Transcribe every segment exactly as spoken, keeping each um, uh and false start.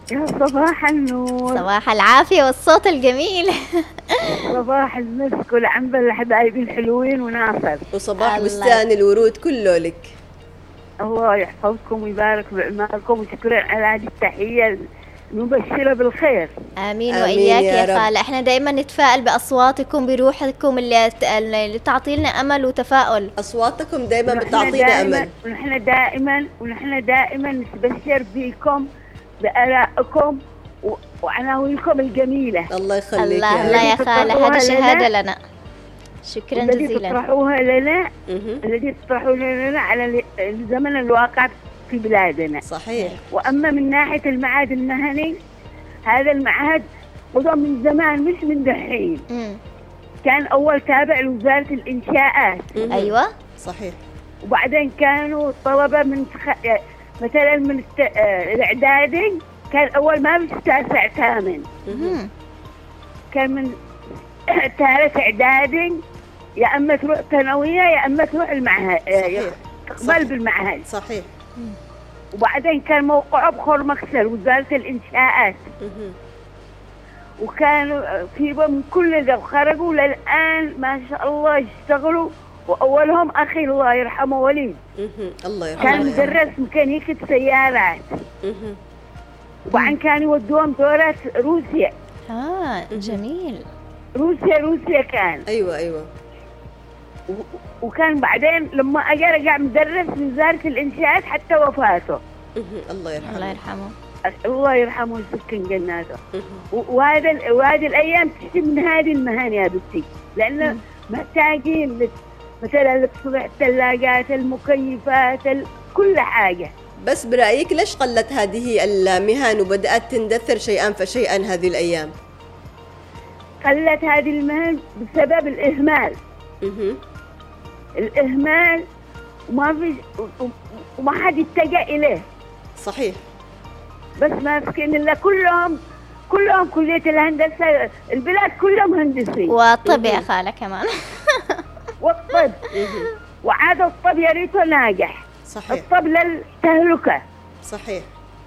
يا صباح النور. صباح العافية والصوت الجميل. صباح المسك والعنبر لحبايبي الحلوين وناصر. وصباح الله بستان الورود كله لك. الله يحفظكم ويبارك بأعمالكم، وشكرا على هذه التحية المبشرة بالخير. آمين آمين وإياك يا يا رب. خالة. احنا دائما نتفائل بأصواتكم بروحكم اللي, اللي تعطي لنا أمل وتفاؤل. أصواتكم دايما ونحن بتعطينا دائما أمل. ونحن دائما ونحن دائما نتبشر فيكم بآرائكم و- وعناوينكم الجميلة. الله يخليك الله يا الله رب. يا خالة، هذه تطرحوها شهادة لنا. لنا. شكرا الذي جزيلا. تطرحوها لنا مهم. الذي تطرحوها لنا على ال- الزمن الواقع في بلادنا. صحيح. وأما من ناحية المعهد المهني، هذا المعهد قدم من زمان مش من دحين. مم. كان أول تابع لوزارة الإنشاءات، مهم. أيوة. صحيح. وبعدين كانوا طلبة من تخ... مثلا من الت... آه، الإعدادي، كان أول ما مش تاسع ثامن، مم. كان من ثالث إعدادي يا أما تروح ثانوية يا أما تروح المعهد، آه، صحيح. تقبل صحيح. بالمعهد. صحيح. وبعدين كان موقعه بخور مكسل وزارة الإنشاءات، مهم. وكانوا في من كل ذا خرجوا للآن ما شاء الله يشتغلوا، وأولهم أخي الله يرحمه وليد، مهم. الله يرحمه. كان يا رب. مدرس ميكانيكة سيارات. مهم. وبعدين كانوا يودوهم دورات روسيا آه جميل. روسيا روسيا كان. أيوة أيوة. و- وكان بعدين لما أجى رجع مدرس وزارة الإنشاءات حتى وفاته. مهم. الله يرحمه. الله يرحمه. الله يرحمه ويسكن جناته. مهم. و- وهذا ال- وهذه الأيام تحسب من هذه المهن يا بنتي، لأن محتاجين لت- مثلا لتصلح الثلاجات، المكيفات، ال- كل حاجة. بس برأيك ليش قلت هذه المهن وبدأت تندثر شيئا فشيئا هذه الأيام؟ قلت هذه المهن بسبب الإهمال. مهم. الإهمال وما في و- و- وما حد يتجه إليه. صحيح. بس ماسكين إلا كلهم كلهم كلية الهندسة، البلاد كلها مهندسين. والطب يا خالة كمان. والطب، وعاد الطب يا ريته ناجح. صحيح. الطب للتهلكة. صحيح.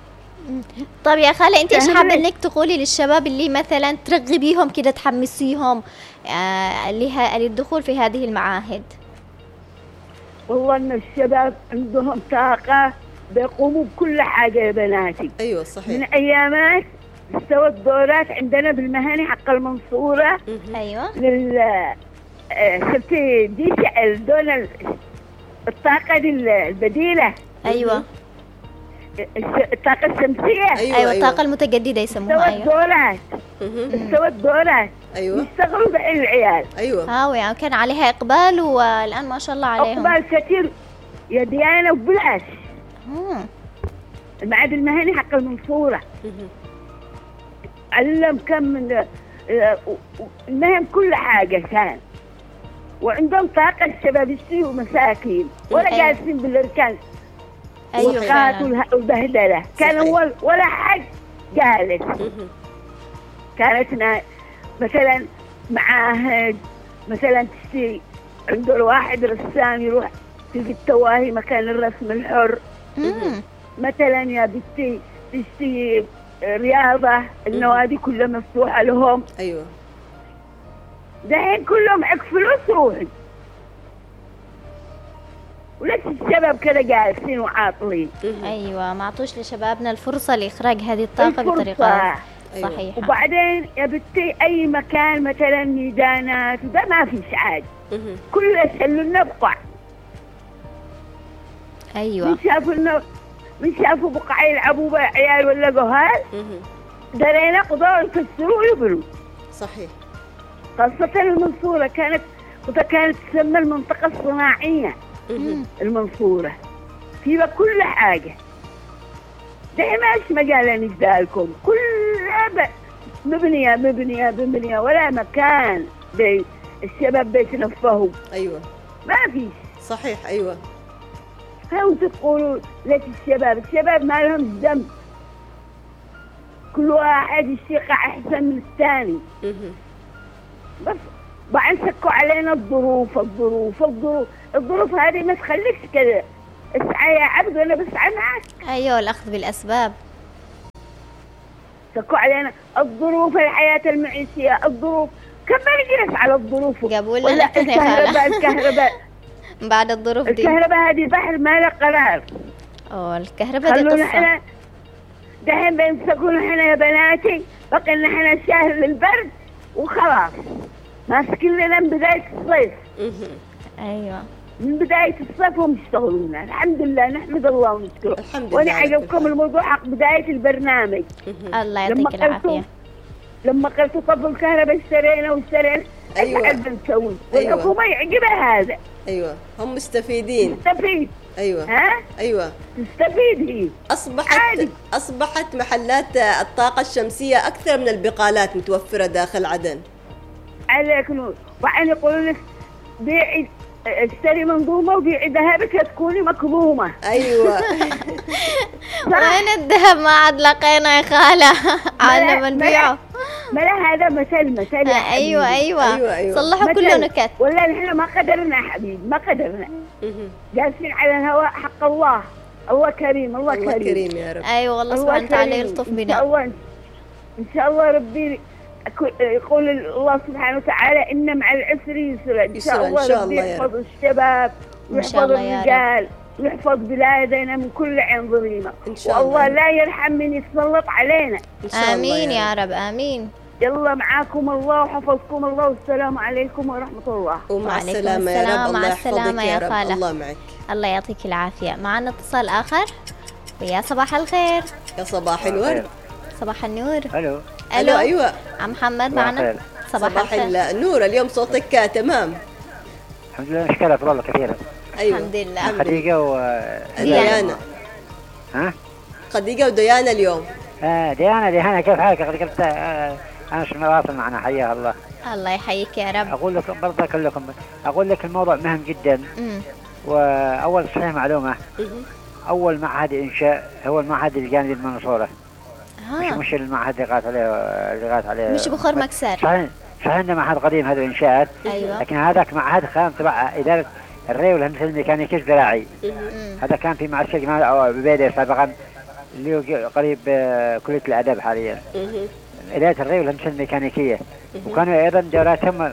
طب يا خالة انت ايش فهمت. حابة انك تقولي للشباب اللي مثلا ترغبيهم كده تحمسيهم آه لها للدخول في هذه المعاهد؟ والله إن الشباب عندهم طاقة بيقوموا بكل حاجة يا بناتي. أيوة من صحيح. أيامات استوت دورات عندنا بالمهني حق المنصورة مهم. ايوه. لل آه، شفتي دي ش- دول ال- الطاقة دي ال- البديلة، ايوه. الش- الطاقة الشمسية. أيوة ايوه أيوة. الطاقة المتجددة يسموها. استوت ايوه. دورات مهم. استوت دورات أيوة يشتغلوا بقى العيال. أيوة. ها يعني كان عليها اقبال والان ما شاء الله عليهم. أقبال كثير يا ديانة وبلاش. مم. المعهد المهني حق المنصورة مهم. علم كم من آه، و- و- المهم كل حاجة كان، وعندهم طاقة الشباب يشتروا مساكين ولا أيوة. جالسين بالأركان ايوه والقات فعلا. والها- والبهدلة. كان صحيح. أول ولا حد جالس. مهم. كانت نا- مثلا معاهد، مثلا تشتري عنده الواحد رسام يروح في التواهي مكان الرسم الحر. مم. مثلا يا بنتي تشتري رياضة، النوادي كلها مفتوحة لهم. أيوة. دحين كلهم معك فلوس روحي، وليش الشباب كذا جالسين وعاطلين؟ مهم. ايوه ما عطوش لشبابنا الفرصة لاخراج هذه الطاقة الفرصة. بطريقة أيوة. صحيحة. وبعدين يا بنتي أي مكان مثلا ميدانات وده ما فيش عاد، مهم. كله شلوا لنا بقع. ايوه. من شافوا لنا من شافوا بقع يلعبوا بها عيال ولا جهال، مهم. درينا قضاء يكسروا ويبنوا. صحيح. خاصة المنصورة كانت كانت تسمى المنطقة الصناعية. مهم. المنصورة فيها كل حاجة. دحين ماش مجال نجدالكم، كلها ب- مبنية مبنية مبنية ولا مكان بي الشباب بيتنفهوا، أيوة ما فيش. صحيح. أيوة. هاو تقولوا ليش الشباب الشباب ما لهم ذنب، كل واحد يشيق أحسن من الثاني. مهم. بس بعدين سكوا علينا الظروف الظروف الظروف الظروف هذه ما تخليكش كذا. اسعى يا عبد وانا بسعى معك. ايوه الاخذ بالاسباب. سكوا علينا الظروف، الحياة المعيشية، الظروف، كم نجلس على الظروف. جابوا لنا ولا نكد يا الكهرباء خالة. الكهرباء بعد الظروف دي. الكهرباء هذه بحر ما له قرار. اوه الكهرباء دي خلونا قصة. احنا دحين بيمسكونا احنا يا بناتي، بقي لنا احنا شهر للبرد وخلاص، ماسكين لنا من بداية الصيف. ايوه من بداية الصيف هم يشتغلونا. الحمد لله، نحمد الله ونشكره. الحمد لله وانا على كل عجبكم حال. الموضوع حق بداية البرنامج. الله لما يعطيك العافية. قلتوا لما قلتوا طفوا الكهرباء اشترينا واشترينا، أيوة. ايش حد نسوي؟ أيوة. والحكومة يعجبها هذا. ايوه هم مستفيدين. تستفيد. ايوه ها؟ ايوه تستفيد هي. اصبحت عادي. اصبحت محلات الطاقه الشمسيه اكثر من البقالات متوفره داخل عدن. عليك نور. وعن يقولوا لك بيعي اشتري منظومة وبيعي ذهبك تكوني مكظومة. ايوه وين الذهب؟ ما عاد لقينا يا خالة. عنا بنبيعه. ملا هذا مثل مثل يا آه، ايوه حبيبي. ايوه, أيوة، أيوة. صلحوا مثل. كله نكت. ولا نحن ما قدرنا يا حبيبي، ما قدرنا. جالسين على الهواء حق الله. الله كريم، الله, الله كريم. كريم يا رب. ايوه والله الله سبحانه وتعالى كريم. يلطف إن شاء بنا. الله إن شاء الله ربي أكو- يقول الله سبحانه وتعالى إن مع العسر يسرا. إن يسرا شاء إن الله شاء ربي الله يا يحفظ الشباب إن شاء ويحفظ الله يا رب. الرجال ويحفظ بلادنا من كل عين ظليمة. إن شاء الله والله يا رب. لا يرحم من يتسلط علينا. إن شاء الله امين يا يا رب. رب امين. يلا معاكم الله وحفظكم الله والسلام عليكم ورحمة الله. ومع وعليكم السلامة يا السلام، رب. مع الله يحفظك السلامة يا يا رب. خالة. الله معك. الله يعطيك العافية. معنا اتصال آخر. ويا صباح الخير. يا صباح الورد. صباح النور. الو الو ايوه عم محمد صباح معنا. الخير. صباح صباح الخير. النور. اليوم صوتك تمام. الحمد لله نشكرك والله كثيرا. ايوه الحمد لله. خديجة و ديانا. ها؟ خديجة وديانا اليوم. آه ديانا ديانا كيف حالك؟ قد قلت آه انا مش مواصل معنا حياها الله. الله يحييك يا رب. اقول لكم برضه كلكم اقول لك الموضوع مهم جدا. امم واول صحيح معلومة، مهم. اول معهد انشاء هو المعهد الجانبي المنصورة. مش ها مش المعهد اللي قالت عليه اللي قالت عليه مش بخور مكسر. صحيح صحيح انه معهد قديم هذا الانشاءات، ايوه. لكن هذاك معهد كان تبع اداره الري والهندسه الميكانيكيه الزراعي. مم. هذا كان في معسكر جمال او ببيدر سابقا اللي هو قريب آه، كليه الاداب حاليا. مهم. اداره الري والهندسه الميكانيكيه، وكانوا ايضا دوراتهم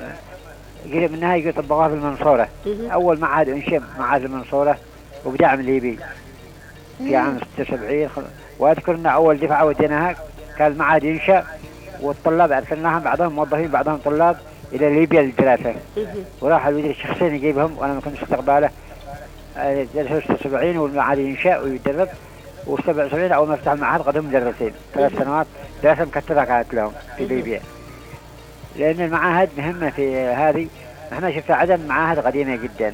قريب منها يطبقوها في المنصوره. مهم. اول معهد انشئ معهد المنصوره وبدعم ليبي في عام ستة وسبعين. واذكر ان اول دفعه وديناها كان المعهد ينشا والطلاب ارسلناهم بعضهم موظفين بعضهم طلاب الى ليبيا للدراسه. مهم. وراح الوزير شخصيا يجيبهم وانا ما كنتش استقباله. آه، درسوا ستة وسبعين والمعهد ينشا ويدرب، وسبعة وسبعين اول ما فتح المعهد قدموا مدرسين ثلاث سنوات دراسه مكثفه كانت لهم في ليبيا. لان المعاهد مهمه في هذه. احنا شفنا عدن معاهد قديمه جدا،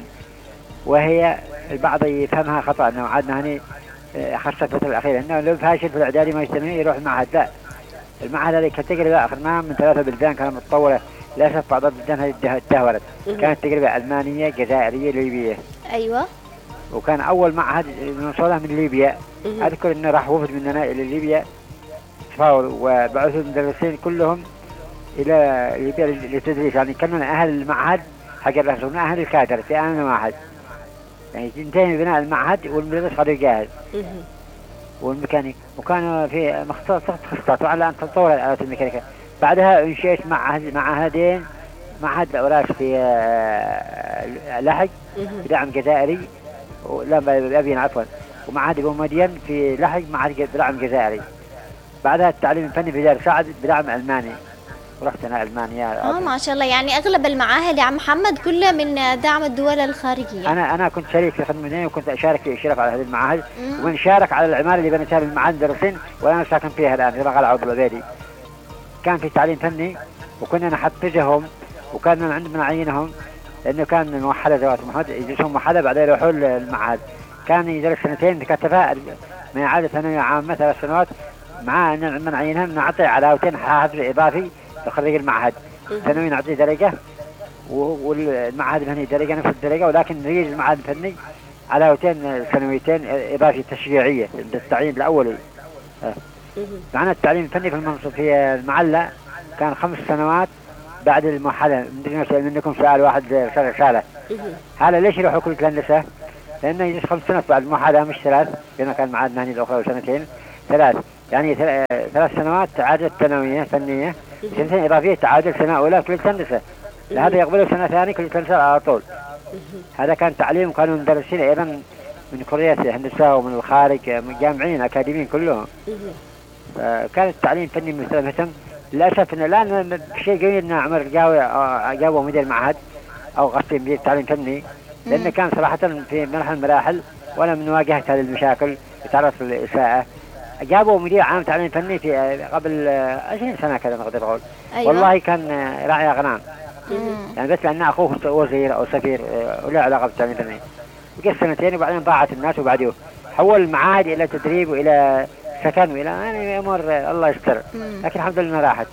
وهي البعض يفهمها خطا انه عدنا هني آه، خاصه الفتره الاخيره انه لو فاشل في الاعدادي ما يستمر يروح المعهد. لا، المعهد هذه كانت تجربه اخذناها من ثلاثه بلدان كانت متطوره. للاسف بعض البلدان هذه اته- تدهورت. كانت تجربه المانيه جزائريه ليبيه. ايوه. وكان اول معهد المنصوره من ليبيا. مهم. اذكر انه راح وفد مننا الى ليبيا تفاوض وبعثوا المدرسين كلهم الى ليبيا للتدريس. يعني كانوا اهل المعهد حق الرسول اهل الكادر في ان واحد. يعني انتهى بناء المعهد والمدرس صار جاهز مهم. والميكانيك، وكانوا في مختص تخصصات على ان تطور الالات الميكانيكيه. بعدها انشئت معهد معهدين، معهد الاوراش في آه، لحج مهم. بدعم جزائري، و- لا بأبين عفوا، ومعهد ابو مدين في لحج معهد بدعم جزائري. بعدها التعليم الفني في دار سعد بدعم الماني، ورحت انا المانيا. اه ما شاء الله، يعني اغلب المعاهد يا عم محمد كلها من دعم الدول الخارجيه. انا انا كنت شريك في خدمتين وكنت اشارك في الاشراف على هذه المعاهد، مم. ومن شارك على العماره اللي بنتها للمعاهد المدرسين وانا ساكن فيها الان في مقال عوض العبيدي. كان في تعليم فني وكنا نحفزهم وكان عندنا نعينهم، لانه كان الموحده ذوات محمد يجلسون موحده بعدين يروحون للمعهد. كان يدرس سنتين بكتفاء من اعاده ثانويه عامه ثلاث سنوات، مع ان نعينهم نعطي علاوتين حافز اضافي لخريج المعهد. ثانوي نعطيه درجه و- والمعهد الفني درجه نفس الدرجه، ولكن نريد المعهد الفني علاوتين سنويتين اضافي تشجيعيه للتعيين الاولي. آه. مهم. معنا التعليم الفني في المنصب في المعلة كان خمس سنوات بعد الموحدة. مدري نسأل منكم سؤال واحد رسالة رسالة مهم. هذا ليش يروحوا كلية الهندسة؟ لأنه يجلس خمس سنوات بعد الموحدة مش ثلاث، لأنه كان معاد مهني الأخرى وسنتين ثلاث. يعني ثلاث سنوات تعادل ثانوية فنية، سنتين إضافية تعادل سنة أولى كل هندسة، هذا يقبله سنة ثانية كل هندسة على طول. هذا كان تعليم، كانوا مدرسين أيضا من كوريا هندسة ومن الخارج جامعين أكاديميين كلهم. كان التعليم فني مهتم. للأسف إن الآن شيء جميل إن عمر جاوا جابوا مدير معهد أو قصدي مدير تعليم فني، لأنه كان صراحة في مرحلة مراحل وأنا من واجهة هذه المشاكل يتعرض للإساءة. جابوا مدير عام تعليم فني في قبل عشرين سنة كذا نقدر نقول. أيوة. والله كان راعي أغنام، يعني بس لأن أخوه وزير أو سفير وله علاقة بالتعليم الفني. وجلس سنتين وبعدين ضاعت الناس وبعديه حول المعاهد إلى تدريب وإلى سكن وإلى يعني أمور الله يستر، لكن الحمد لله راحت.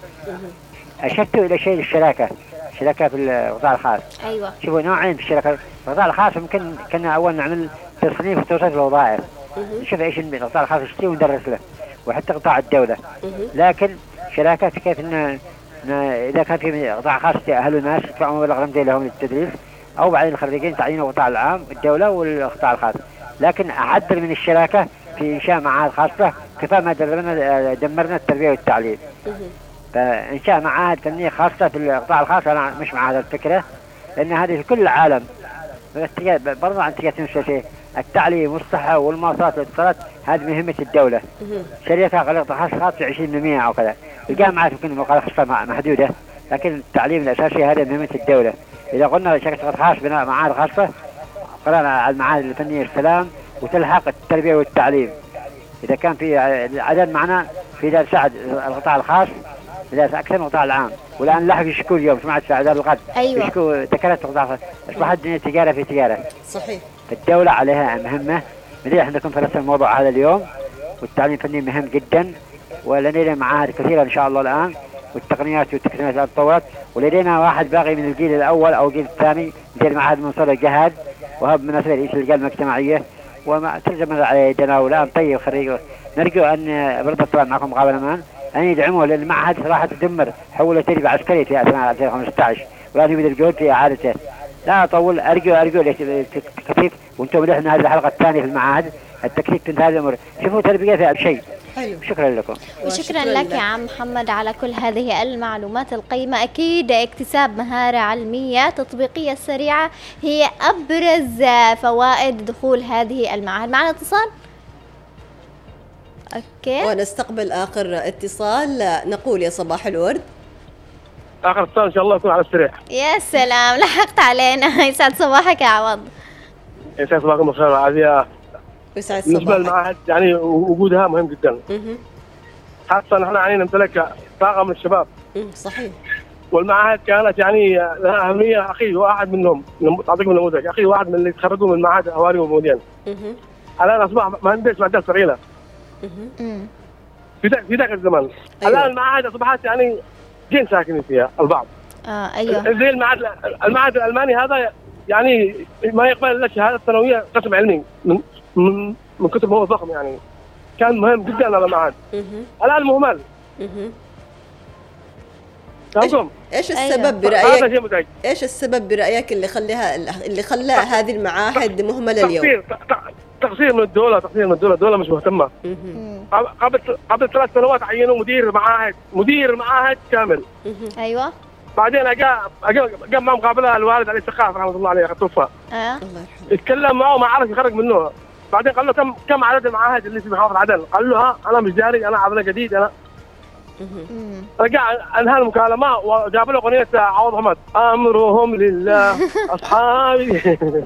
أشدوا إلى شيء الشراكة، الشراكة في القطاع الخاص. أيوة. شوفوا نوعين في الشراكة. القطاع الخاص ممكن كنا أول نعمل تصنيف وتوظيف الوظائف، نشوف إيش القطاع الخاص يشتري وندرس له، وحتى قطاع الدولة. لكن شراكة كيف إن إذا كان في قطاع خاص يأهلوا الناس يدفعوا مبلغ رمزي لهم للتدريس، أو بعدين الخريجين تعينوا القطاع العام الدولة والقطاع الخاص. لكن أعدل من الشراكة في إنشاء معاهد خاصة، كفاية ما دمرنا دمرنا التربية والتعليم. فإنشاء معاهد فنية خاصة في القطاع الخاص أنا مش مع هذا الفكرة، لأن هذه في كل العالم برضه عن تجارة المستشفى التعليم والصحة والمواصلات والاتصالات، هذه مهمة الدولة. شركة قطاع خاص خاص في عشرين بالمئة أو كذا، الجامعات يمكن مقالة خاصة محدودة، لكن التعليم الأساسي هذا مهمة الدولة. إذا قلنا شركة خاص بناء معاهد خاصة، قرأنا على المعاهد الفنية السلام وتلحق التربية والتعليم. إذا كان في عدد معنا في ذا سعد القطاع الخاص إذا أكثر من القطاع العام، والآن لاحق يشكو اليوم سمعت سعد الغد. أيوة. يشكو ذكرت القطاع الخاص، أصبحت الدنيا تجارة في تجارة. صحيح. الدولة عليها مهمة، مدري احنا نكون فرصة الموضوع هذا اليوم، والتعليم الفني مهم جدا، ولدينا معاهد كثيرة إن شاء الله الآن، والتقنيات والتكنولوجيات تطورت، ولدينا واحد باقي من الجيل الأول أو الجيل الثاني مدير معهد منصور جهاد، وهو بمناسبة رئيس اللجان المجتمعية، وما ترجم على يدنا والآن طيب خريج. نرجو أن برضه طبعا معكم مقابلة الآن أن يدعموا، لأن المعهد صراحة تدمر، حوله تدريب عسكري في أثناء ألفين وخمسة عشر، والآن يبذل الجهود في إعادته. لا أطول، أرجو أرجو التكثيف، وأنتم مدحنا هذه الحلقة الثانية في المعاهد التكثيف في هذه الأمور، شوفوا تربية فيها بشيء. حلو. شكرا لكم. وشكرا لك يا عم محمد على كل هذه المعلومات القيمة. أكيد اكتساب مهارة علمية تطبيقية سريعة هي أبرز فوائد دخول هذه المعاهد. معنا اتصال؟ أوكي. ونستقبل آخر اتصال، نقول يا صباح الورد. آخر اتصال إن شاء الله يكون على السريع. يا سلام، لحقت علينا. يسعد صباحك يا عوض. يسعد صباحكم بالخير والعافية. يسعد بالنسبة صباحك. للمعاهد يعني وجودها مهم جدا، خاصة نحن يعني نمتلك طاقة من الشباب. صحيح. والمعاهد كانت يعني لها أهمية. أخي واحد منهم، أعطيكم نموذج، أخي واحد من اللي تخرجوا من معهد هواري ومودين الآن أصبح مهندس معدات ثقيلة في ذاك في ذاك الزمان. أيوة. الآن المعاهد أصبحت يعني جين ساكنين فيها البعض. آه أيوة. زي المعهد المعهد الألماني هذا يعني ما يقبل إلا الشهادة الثانوية قسم علمي من من من كتر ما هو ضخم، يعني كان مهم جدا على المعهد. الآن مهمل. إيش, ايش السبب أيوة. برأيك؟ ايش السبب برأيك اللي خلاها اللي خلى هذه المعاهد مهملة اليوم؟ تقصير تقصير من الدولة، تقصير من الدولة، الدولة مش مهتمة. قبل قبل ثلاث سنوات عينوا مدير معاهد، مدير معاهد كامل. ايوه. بعدين اجا اجا جاء مع مقابله الوالد علي السقاف رحمه الله عليه توفى. اه يتكلم معه ما عرف يخرج منه. بعدين قال له كم كم عدد المعاهد اللي في محافظة عدن؟ قال له ها انا مش داري، انا عضله جديد انا. رجع انهى المكالمه وجاب له اغنيه عوض احمد امرهم لله اصحابي.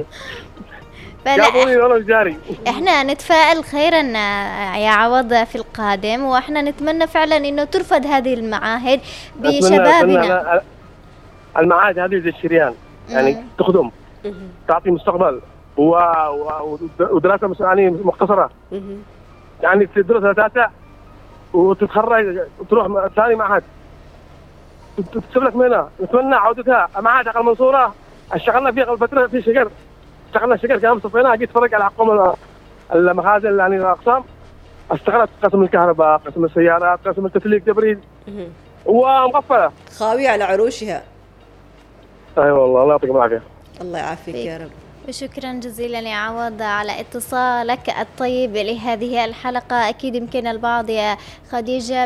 جابوني وانا مش داري. احنا نتفائل خيرا يا عوض في القادم، واحنا نتمنى فعلا انه ترفض هذه المعاهد بشبابنا. المعاهد هذه زي الشريان، يعني تخدم، تعطي مستقبل و... ودراسه يعني مختصره. يعني تدرس ثلاثه وتتخرج وتروح ثاني معهد تكتب لك مهنه. نتمنى عودتها. معهد عقل المنصوره اشتغلنا فيها قبل فتره في شجر، اشتغلنا شجر كمان صفيناها. جيت اتفرج على حقوم المخازن يعني الاقسام، اشتغلت قسم الكهرباء، قسم السيارات، قسم التسليك تبريد، ومقفله خاويه على عروشها. اي أيوة والله الله يعطيك العافيه. الله يعافيك يا رب. وشكرا جزيلا يا عوض على اتصالك الطيب لهذه الحلقة. أكيد يمكن البعض يا خديجة